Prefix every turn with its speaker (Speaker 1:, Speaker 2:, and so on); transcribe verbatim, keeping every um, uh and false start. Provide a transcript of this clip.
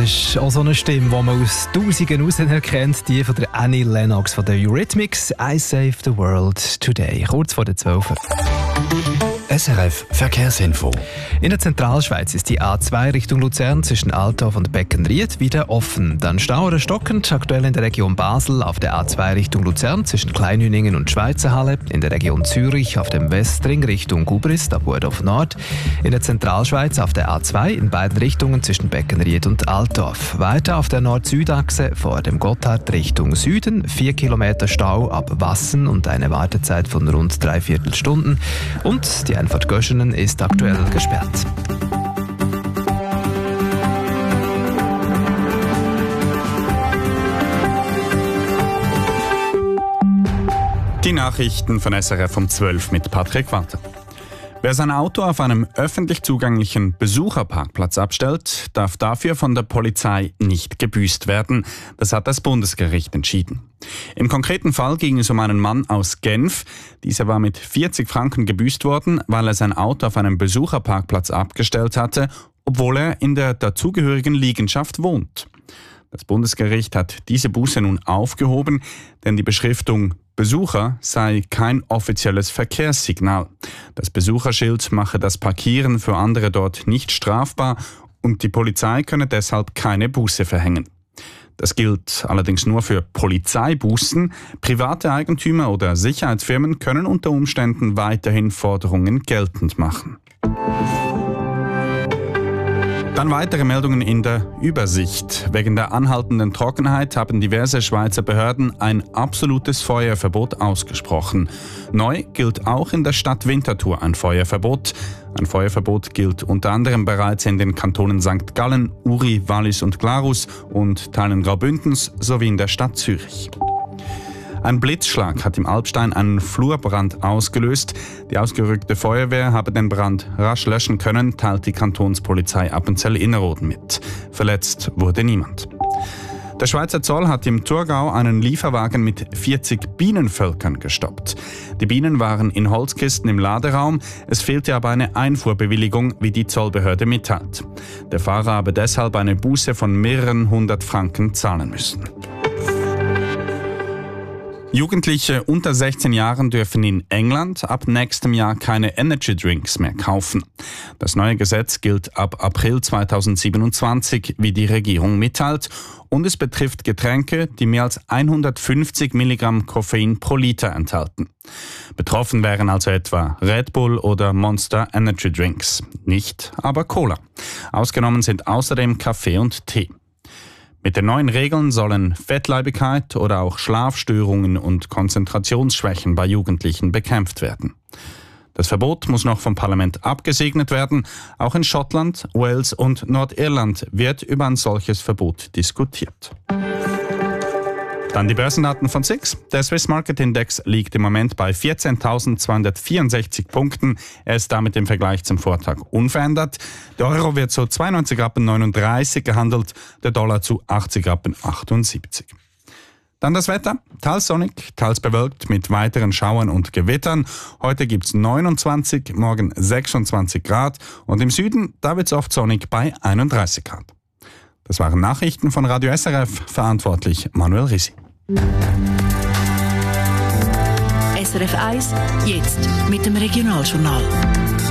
Speaker 1: ist auch so eine Stimme, die man aus Tausenden raus erkennt, die von der Annie Lennox von der Eurythmics. I Save the World Today, kurz vor der zwölf.
Speaker 2: S R F Verkehrsinfo.
Speaker 1: In der Zentralschweiz ist die A zwei Richtung Luzern zwischen Altdorf und Beckenried wieder offen. Dann Stau oder stockend, aktuell in der Region Basel auf der A zwei Richtung Luzern zwischen Kleinhüningen und Schweizerhalle, in der Region Zürich auf dem Westring Richtung Gubrist ab Burdorf Nord, in der Zentralschweiz auf der A zwei in beiden Richtungen zwischen Beckenried und Altdorf. Weiter auf der Nord-Süd-Achse vor dem Gotthard Richtung Süden, vier Kilometer Stau ab Wassen und eine Wartezeit von rund dreiviertel Stunden. Und die Einfahrt Göschenen ist aktuell gesperrt.
Speaker 3: Die Nachrichten von S R F um zwölf mit Patrick Walter. Wer sein Auto auf einem öffentlich zugänglichen Besucherparkplatz abstellt, darf dafür von der Polizei nicht gebüßt werden. Das hat das Bundesgericht entschieden. Im konkreten Fall ging es um einen Mann aus Genf. Dieser war mit vierzig Franken gebüßt worden, weil er sein Auto auf einem Besucherparkplatz abgestellt hatte, obwohl er in der dazugehörigen Liegenschaft wohnt. Das Bundesgericht hat diese Buße nun aufgehoben, denn die Beschriftung Besucher sei kein offizielles Verkehrssignal. Das Besucherschild mache das Parkieren für andere dort nicht strafbar und die Polizei könne deshalb keine Buße verhängen. Das gilt allerdings nur für Polizeibußen. Private Eigentümer oder Sicherheitsfirmen können unter Umständen weiterhin Forderungen geltend machen. Dann weitere Meldungen in der Übersicht. Wegen der anhaltenden Trockenheit haben diverse Schweizer Behörden ein absolutes Feuerverbot ausgesprochen. Neu gilt auch in der Stadt Winterthur ein Feuerverbot. Ein Feuerverbot gilt unter anderem bereits in den Kantonen Sankt Gallen, Uri, Wallis und Glarus und Teilen Graubündens sowie in der Stadt Zürich. Ein Blitzschlag hat im Alpstein einen Flurbrand ausgelöst. Die ausgerückte Feuerwehr habe den Brand rasch löschen können, teilt die Kantonspolizei Appenzell-Innerrhoden mit. Verletzt wurde niemand. Der Schweizer Zoll hat im Thurgau einen Lieferwagen mit vierzig Bienenvölkern gestoppt. Die Bienen waren in Holzkisten im Laderaum, es fehlte aber eine Einfuhrbewilligung, wie die Zollbehörde mitteilt. Der Fahrer habe deshalb eine Buße von mehreren hundert Franken zahlen müssen. Jugendliche unter sechzehn Jahren dürfen in England ab nächstem Jahr keine Energy Drinks mehr kaufen. Das neue Gesetz gilt ab April zweitausendsiebenundzwanzig, wie die Regierung mitteilt, und es betrifft Getränke, die mehr als hundertfünfzig Milligramm Koffein pro Liter enthalten. Betroffen wären also etwa Red Bull oder Monster Energy Drinks, nicht aber Cola. Ausgenommen sind außerdem Kaffee und Tee. Mit den neuen Regeln sollen Fettleibigkeit oder auch Schlafstörungen und Konzentrationsschwächen bei Jugendlichen bekämpft werden. Das Verbot muss noch vom Parlament abgesegnet werden. Auch in Schottland, Wales und Nordirland wird über ein solches Verbot diskutiert. Dann die Börsendaten von S I X. Der Swiss Market Index liegt im Moment bei vierzehntausendzweihundertvierundsechzig Punkten. Er ist damit im Vergleich zum Vortag unverändert. Der Euro wird zu zweiundneunzig Rappen neununddreißig gehandelt, der Dollar zu achtzig Rappen achtundsiebzig. Dann das Wetter. Teils sonnig, teils bewölkt mit weiteren Schauern und Gewittern. Heute gibt es neunundzwanzig, morgen sechsundzwanzig Grad und im Süden, da wird es oft sonnig bei einunddreißig Grad. Das waren Nachrichten von Radio S R F, verantwortlich Manuel Risi.
Speaker 4: S R F eins, jetzt mit dem Regionaljournal.